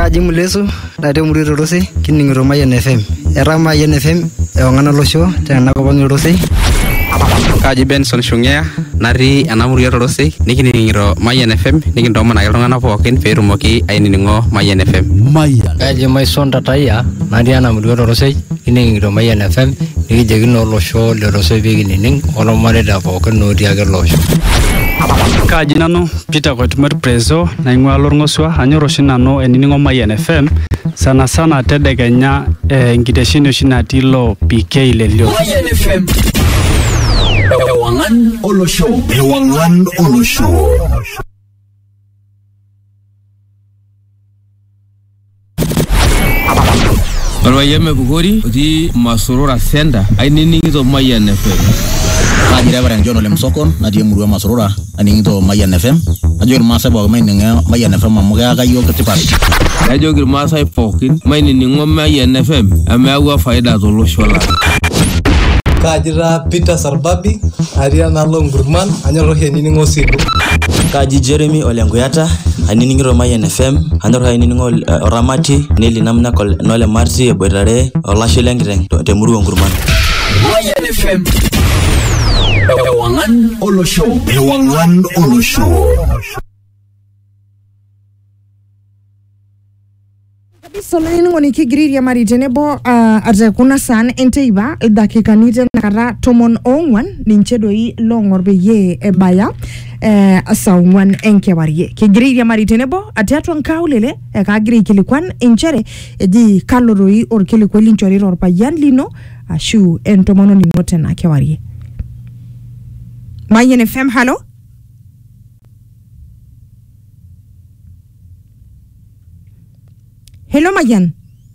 Kaji Mulesu, Dade Muriro Rose, Kinning Romayan FM. Eramayan FM, Eongana Losho, Tanakobang Rose. Kaji Benson Shungea, Nari Anamurio Rose, Nikiniro Mayan FM, Nikin Roman Irona Pokin, Ferumoki, Ainingo, Mayan FM. Mayan. Kaji my son Tataya, Nadiana Murio Rose, Kinning Mayan FM, Nikigino Losho, the Rose beginning, or Mareda Pokin, no Diaga Losho. Kaji Nano, Peter Wetmer Preso, Nangwa Lorngoswa, Anyoroshinano, and Ningo Mayan FM, Sana Sana Tedeganya, Ngiteshino Shinatilo, PK Lelio. Mayan FM. Ewangan Olo Show. Ewangan Olo Show. Barwayeme Bugori, di Masurura Senda, Ainingo Mayan FM. Kaji Reverend John Lemsokon, Nadia Muru Masurura, Aningo Mayan FM. Ajor Masa Bogmain, Mayan FM, Mogaga Yokotipan. Ajor Masa Pokin, Mainingo Mayan FM, Amawa Faida Zoloshola. Kajira Peter Sarbabi, Ariana Longurman, Anyorohe Ningo Sibu. Kaji Jeremy Olenguyata, Aningo Mayan FM, Andorha Ningo Oramati, Nili Namna Kol Nole Marti, Bodare, Olashilengren, Temuru Ngurman. Mayan FM. Ewangan Olo Show. Ewangan Olo Show. Soleni ngoni kigiri ya maritenebo arza kuna san enteiba dakika nite nakara tomon ongwan ninchedo yi longorbe ye ebaya asawwan enkewariye kigiri ya maritenebo atiatu nkaulele kagiri kilikwan enchere di kaloroi or kilikweli nchori rorpayan lino ashu entomono ningote na kewariye. Mayan FM, hello? Hello Mayan.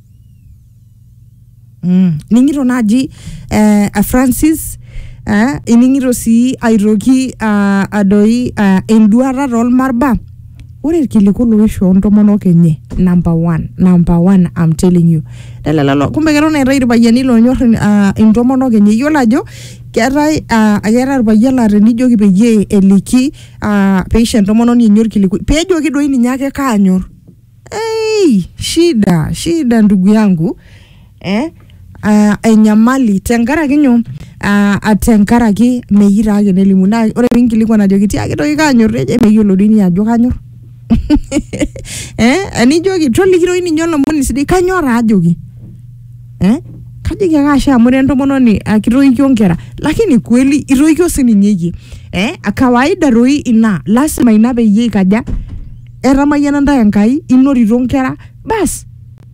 Ningiro naji Francis iningiro si airoki adoi enduara rol marba. Ore kilikolo wisho ntomono kenye number one I'm telling you. Lalo kumbe gero na rai bayani lo nyor ntomono kenye yolajo kerai agera bayala renijo kipeye eliki patient ntomono ni nyor kiliku pejo kidoi ni nyake kanyor. Hey, shida ndugu yangu enyamali tenkara kinyo atenkara ki megira ake nelimu na ore wingilikwa na jokiti ake to kanyor reje meyiolo dini ajo kanyor ani jogi troli kiro ini nyolo moni sidi kanyora ajogi kaji kasha murendo mononi akiroi kionkera lakini kweli iroi kyo sininyeji akawaida roi ina lazima inabe ye kaja eramayana nda yankai inori ronkera bas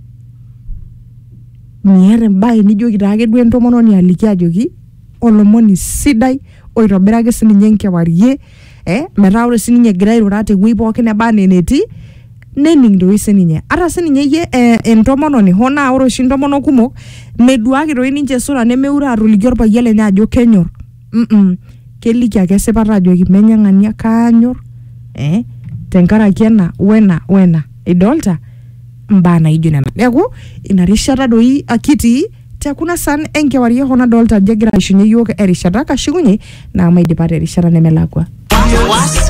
niere mbae nijo kitake duwe ntomononi aliki ajoki olomoni sidai oitobirake sininye nkewarie metaa ore sininye egira airurate ewuei pookin eba neneti nening doi sininye ata sininye ye entomononi hona ore oshi ntomonok kumok meduaki doi ninche sura nemeure atoliki orpayian lenye ajo kenyor keliki ake esipata ajoki menyang'ania kanyor tenkaraki ena wena idolta mbaa naijo nena neeku inarishata doi akiti tekuna san enkewarie hona dolta jegira aishunye yoke erishata kashikunye na maidipate erishata nemelakwa